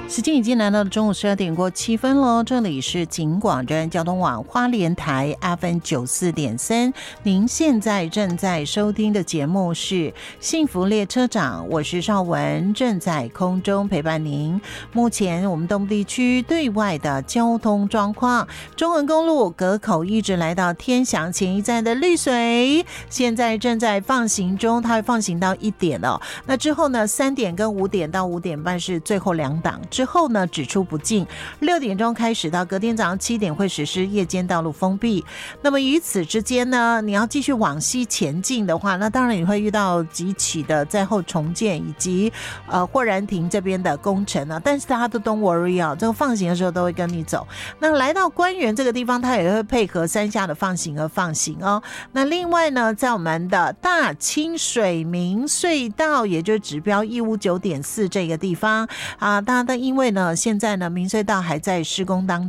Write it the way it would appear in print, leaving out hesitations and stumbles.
时间已经来到中午12点过7分了，这里是警广专交通网花莲台 FM94.3，您现在正在收听的节目是幸福列车长，我是邵文，正在空中陪伴您。目前我们东部地区对外的交通状况，中横公路隔口一直来到天祥前一站的绿水，现在正在放行中，它会放行到1点了。那之后呢，3点跟5点到5点半是最后2档。之后呢，只出不进，6点钟开始到隔天早上7点会实施夜间道路封闭。那么于此之间呢，你要继续往西前进的话，那当然你会遇到几起的灾后重建以及霍然亭这边的工程啊，但是大家都 don't worry 啊，这个放行的时候都会跟你走。那来到官园这个地方，它也会配合山下的放行而放行哦。那另外呢，在我们的大清水明隧道，也就是指标159.4这个地方啊，大家因为呢，现在呢，明隧道还在施工当